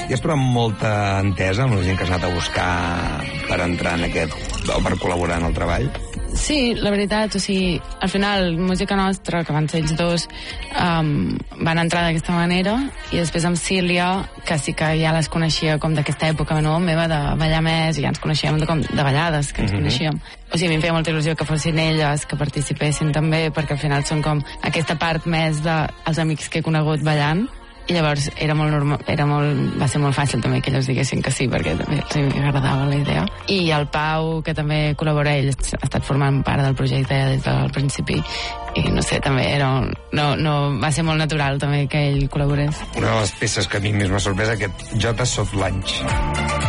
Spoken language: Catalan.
I has trobat molta entesa amb la gent que has anat a buscar per entrar en aquest, o per col·laborar en el treball? Sí, la veritat, o sigui, al final, Música Nostra, que van ser ells dos, van entrar d'aquesta manera, i després amb Sílvia, que sí que ja les coneixia com d'aquesta època, no?, meva, de ballar més, i ja ens coneixíem de ballades, que ens coneixíem. O sigui, a mi em feia molta il·lusió que fossin elles, que participessin també, perquè al final són com aquesta part més dels amics que he conegut ballant, i llavors era molt normal, va ser molt fàcil també que ells diguessin que sí, perquè també els agradava la idea. I el Pau, que també col·labora, ell ha estat formant part del projecte des del principi, i no sé, també va ser molt natural també que ell col·laborés. Una de les peces que a mi més m'ha sorprès, aquest Jota Soft Lunch.